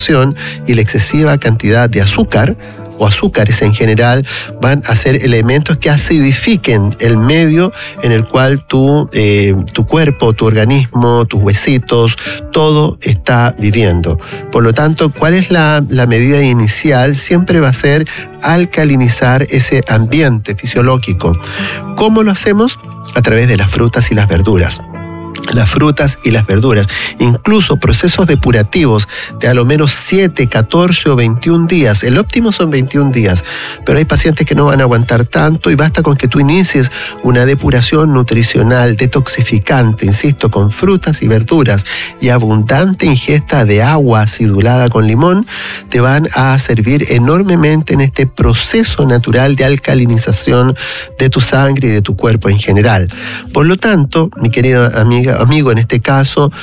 y la excesiva cantidad de azúcar o azúcares en general van a ser elementos que acidifiquen el medio en el cual tu cuerpo, tu organismo, tus huesitos, todo está viviendo. Por lo tanto, ¿cuál es la medida inicial? Siempre va a ser alcalinizar ese ambiente fisiológico. ¿Cómo lo hacemos? A través de las frutas y las verduras. Las frutas y las verduras, incluso procesos depurativos de a lo menos 7, 14 o 21 días. El óptimo son 21 días, pero hay pacientes que no van a aguantar tanto y basta con que tú inicies una depuración nutricional detoxificante, insisto, con frutas y verduras y abundante ingesta de agua acidulada con limón, te van a servir enormemente en este proceso natural de alcalinización de tu sangre y de tu cuerpo en general. Por lo tanto, mi querida amigo, en este caso,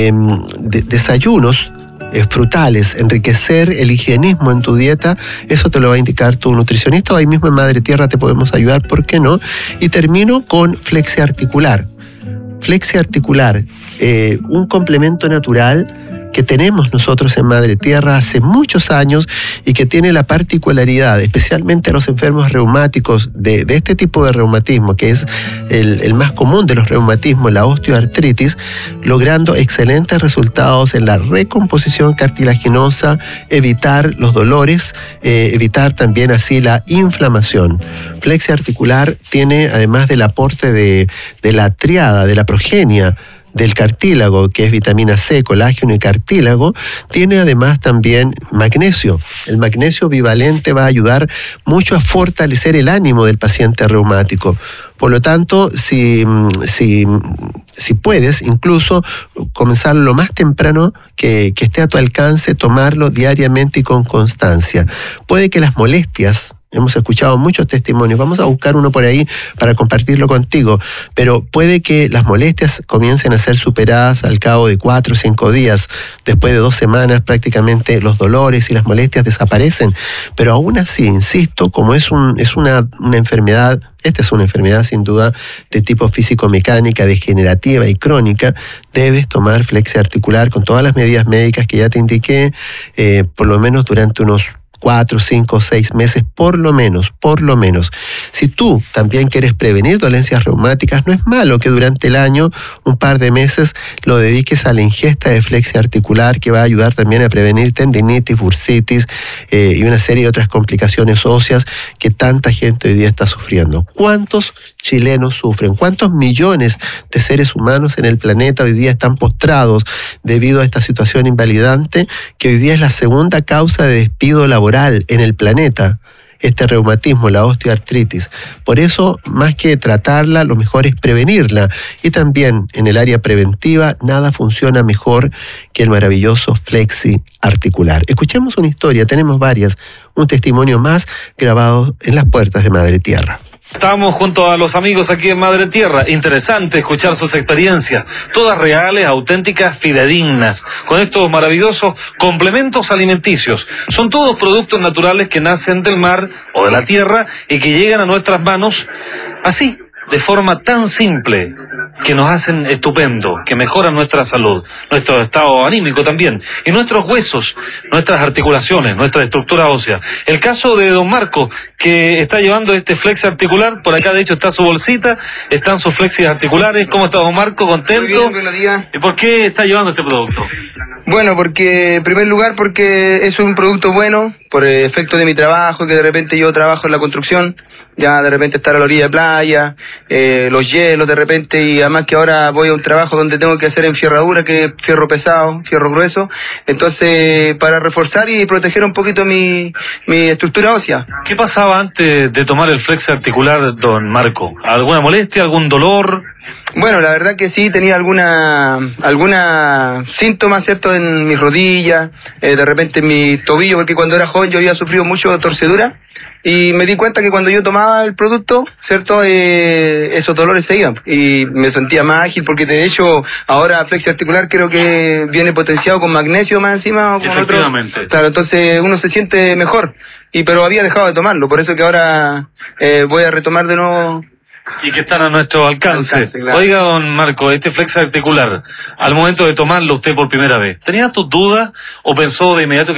desayunos frutales, enriquecer el higienismo en tu dieta, eso te lo va a indicar tu nutricionista, o ahí mismo en Madre Tierra te podemos ayudar, ¿por qué no? Y termino con flexiarticular. Flexiarticular, un complemento natural que tenemos nosotros en Madre Tierra hace muchos años y que tiene la particularidad, especialmente a los enfermos reumáticos de este tipo de reumatismo, que es el más común de los reumatismos, la osteoartritis, logrando excelentes resultados en la recomposición cartilaginosa, evitar los dolores, evitar también así la inflamación. Flexiarticular tiene, además del aporte de la triada, de la progenia, del cartílago, que es vitamina C, colágeno y cartílago, tiene además también magnesio. El magnesio bivalente va a ayudar mucho a fortalecer el ánimo del paciente reumático. Por lo tanto, si puedes, incluso comenzar lo más temprano que esté a tu alcance, tomarlo diariamente y con constancia. Puede que las molestias, hemos escuchado muchos testimonios, vamos a buscar uno por ahí para compartirlo contigo, pero puede que las molestias comiencen a ser superadas al cabo de 4 o 5 días. Después de 2 semanas prácticamente los dolores y las molestias desaparecen, pero aún así, insisto, como es una enfermedad, esta es una enfermedad sin duda de tipo físico-mecánica, degenerativa y crónica, debes tomar flexiarticular con todas las medidas médicas que ya te indiqué, por lo menos durante unos 4, 5, 6 meses, por lo menos. Si tú también quieres prevenir dolencias reumáticas, no es malo que durante el año, un par de meses, lo dediques a la ingesta de flexiarticular, que va a ayudar también a prevenir tendinitis, bursitis y una serie de otras complicaciones óseas que tanta gente hoy día está sufriendo. ¿Cuántos chilenos sufren? ¿Cuántos millones de seres humanos en el planeta hoy día están postrados debido a esta situación invalidante, que hoy día es la segunda causa de despido laboral en el planeta, este reumatismo, la osteoartritis? Por eso, más que tratarla, lo mejor es prevenirla. Y también en el área preventiva, nada funciona mejor que el maravilloso flexiarticular. Escuchemos una historia, tenemos varias, un testimonio más grabado en las puertas de Madre Tierra. Estamos junto a los amigos aquí en Madre Tierra. Interesante escuchar sus experiencias, todas reales, auténticas, fidedignas, con estos maravillosos complementos alimenticios. Son todos productos naturales que nacen del mar o de la tierra y que llegan a nuestras manos así, de forma tan simple, que nos hacen estupendo, que mejoran nuestra salud, nuestro estado anímico también, y nuestros huesos, nuestras articulaciones, nuestra estructura ósea. El caso de don Marco, que está llevando este flex articular, por acá de hecho está su bolsita, están sus flexis articulares. ¿Cómo está don Marco? ¿Contento? Muy bien, buenos días. ¿Y por qué está llevando este producto? Bueno, porque en primer lugar porque es un producto bueno, por el efecto de mi trabajo, que de repente yo trabajo en la construcción, ya de repente estar a la orilla de playa, los hielos de repente, y además que ahora voy a un trabajo donde tengo que hacer enferradura, que es fierro pesado, fierro grueso, entonces para reforzar y proteger un poquito mi estructura ósea. ¿Qué pasaba antes de tomar el flex articular, don Marco? ¿Alguna molestia, algún dolor? Bueno, la verdad que sí, tenía alguna síntomas, ¿cierto?, en mis rodillas, de repente en mi tobillo, porque cuando era joven yo había sufrido mucho torcedura, y me di cuenta que cuando yo tomaba el producto, ¿cierto?, esos dolores se iban, y me sentía más ágil, porque de hecho ahora flexiarticular creo que viene potenciado con magnesio más encima, o con efectivamente. Claro, entonces uno se siente mejor, pero había dejado de tomarlo, por eso que ahora voy a retomar de nuevo Y que están a nuestro alcance. Claro. Oiga, don Marco, este flex articular, al momento de tomarlo usted por primera vez, ¿tenía tus dudas o pensó de inmediato que